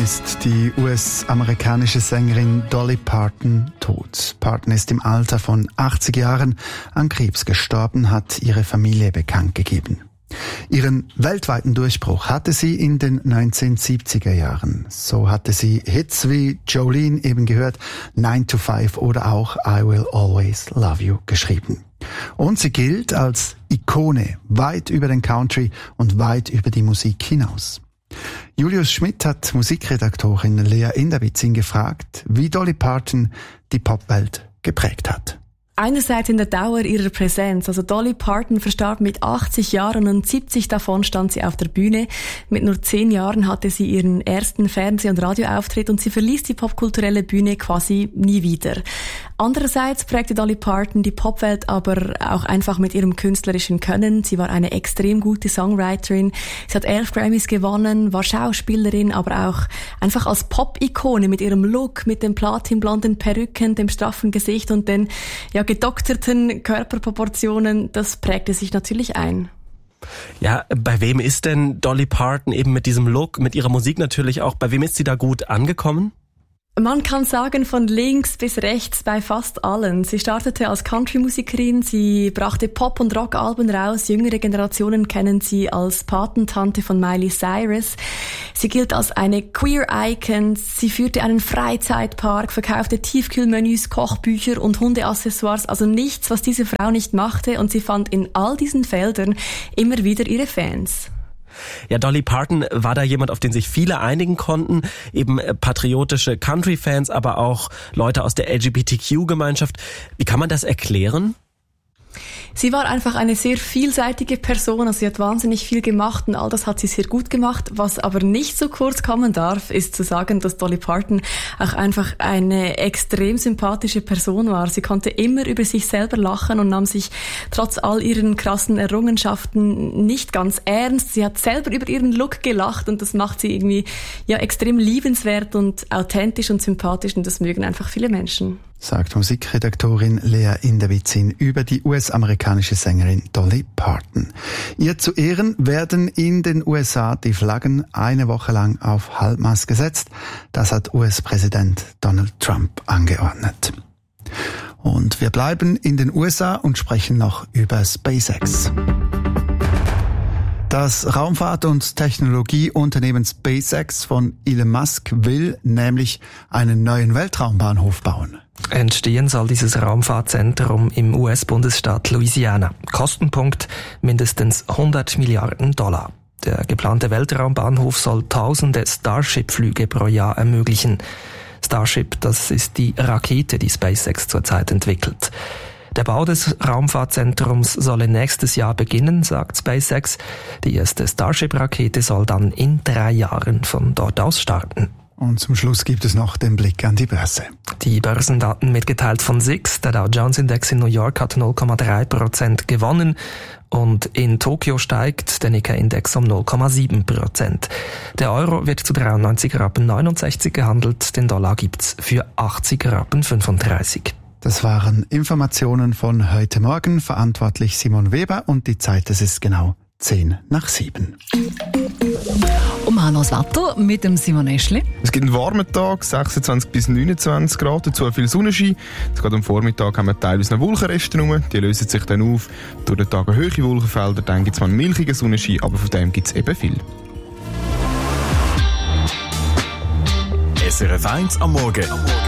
ist die US-amerikanische Sängerin Dolly Parton tot. Parton ist im Alter von 80 Jahren an Krebs gestorben, hat ihre Familie bekannt gegeben. Ihren weltweiten Durchbruch hatte sie in den 1970er Jahren. So hatte sie Hits wie Jolene eben gehört, 9 to 5 oder auch I Will Always Love You geschrieben. Und sie gilt als Ikone weit über den Country und weit über die Musik hinaus. Julius Schmidt hat Musikredaktorin Lea Inderbitzin gefragt, wie Dolly Parton die Popwelt geprägt hat. Einerseits in der Dauer ihrer Präsenz. Also Dolly Parton verstarb mit 80 Jahren und 70 davon stand sie auf der Bühne. Mit nur 10 Jahren hatte sie ihren ersten Fernseh- und Radioauftritt und sie verließ die popkulturelle Bühne quasi nie wieder. Andererseits prägte Dolly Parton die Popwelt aber auch einfach mit ihrem künstlerischen Können. Sie war eine extrem gute Songwriterin. Sie hat 11 Grammys gewonnen, war Schauspielerin, aber auch einfach als Pop-Ikone mit ihrem Look, mit den platinblonden Perücken, dem straffen Gesicht und den gedokterten Körperproportionen. Das prägte sich natürlich ein. Ja, bei wem ist denn Dolly Parton eben mit diesem Look, mit ihrer Musik natürlich auch, bei wem ist sie da gut angekommen? Man kann sagen, von links bis rechts bei fast allen. Sie startete als Country-Musikerin, sie brachte Pop- und Rock-Alben raus. Jüngere Generationen kennen sie als Patentante von Miley Cyrus. Sie gilt als eine Queer-Icon. Sie führte einen Freizeitpark, verkaufte Tiefkühlmenüs, Kochbücher und Hundeaccessoires. Also nichts, was diese Frau nicht machte. Und sie fand in all diesen Feldern immer wieder ihre Fans. Ja, Dolly Parton war da jemand, auf den sich viele einigen konnten, eben patriotische Country-Fans, aber auch Leute aus der LGBTQ-Gemeinschaft. Wie kann man das erklären? Sie war einfach eine sehr vielseitige Person, also sie hat wahnsinnig viel gemacht und all das hat sie sehr gut gemacht. Was aber nicht so kurz kommen darf, ist zu sagen, dass Dolly Parton auch einfach eine extrem sympathische Person war. Sie konnte immer über sich selber lachen und nahm sich trotz all ihren krassen Errungenschaften nicht ganz ernst. Sie hat selber über ihren Look gelacht und das macht sie irgendwie ja extrem liebenswert und authentisch und sympathisch und das mögen einfach viele Menschen. Sagt Musikredaktorin Lea Inderbitzin über die US-amerikanische Sängerin Dolly Parton. Ihr zu Ehren werden in den USA die Flaggen eine Woche lang auf Halbmast gesetzt. Das hat US-Präsident Donald Trump angeordnet. Und wir bleiben in den USA und sprechen noch über SpaceX. Das Raumfahrt- und Technologieunternehmen SpaceX von Elon Musk will nämlich einen neuen Weltraumbahnhof bauen. Entstehen soll dieses Raumfahrtzentrum im US-Bundesstaat Louisiana. Kostenpunkt mindestens $100 Milliarden. Der geplante Weltraumbahnhof soll tausende Starship-Flüge pro Jahr ermöglichen. Starship, das ist die Rakete, die SpaceX zurzeit entwickelt. Der Bau des Raumfahrtzentrums solle nächstes Jahr beginnen, sagt SpaceX. Die erste Starship-Rakete soll dann in 3 Jahren von dort aus starten. Und zum Schluss gibt es noch den Blick an die Börse. Die Börsendaten mitgeteilt von SIX. Der Dow Jones Index in New York hat 0,3% gewonnen und in Tokio steigt der Nikkei-Index um 0,7%. Der Euro wird zu 93,69 Rappen gehandelt, den Dollar gibt's für 80,35 Rappen. Das waren Informationen von heute Morgen, verantwortlich Simon Weber und die Zeit, es ist genau 6:10. Und wir haben noch das Wetter mit dem Simon Eschli. Es gibt einen warmen Tag, 26 bis 29 Grad, dazu viel Sonnenschein. Jetzt gerade am Vormittag haben wir teilweise noch Wolkenreste rum, die lösen sich dann auf. Durch den Tag hohe Wolkenfelder, dann gibt es mal einen milchigen Sonnenschein, aber von dem gibt es eben viel. SRF 1 am Morgen.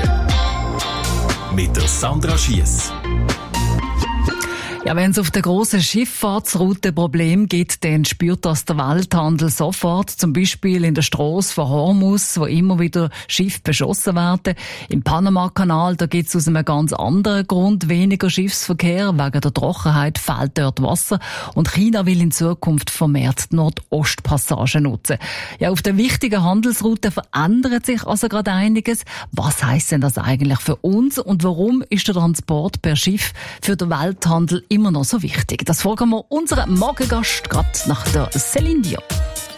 Mit der Sandra Schiess. Ja, wenn es auf der grossen Schifffahrtsroute Probleme gibt, dann spürt das der Welthandel sofort. Zum Beispiel in der Strasse von Hormuz, wo immer wieder Schiffe beschossen werden. Im Panama-Kanal, da gibt es aus einem ganz anderen Grund weniger Schiffsverkehr. Wegen der Trockenheit fehlt dort Wasser. Und China will in Zukunft vermehrt die Nordostpassage nutzen. Ja, auf der wichtigen Handelsroute verändert sich also gerade einiges. Was heisst denn das eigentlich für uns? Und warum ist der Transport per Schiff für den Welthandel immer noch so wichtig? Das fragen wir unseren Morgengast gerade nach der Céline Dion.